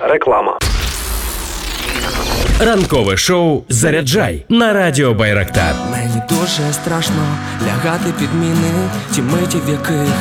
Реклама. Ранкове шоу «Заряджай» на радіо Байрактар. Мені дуже страшно лягати під міни, ті миті, в яких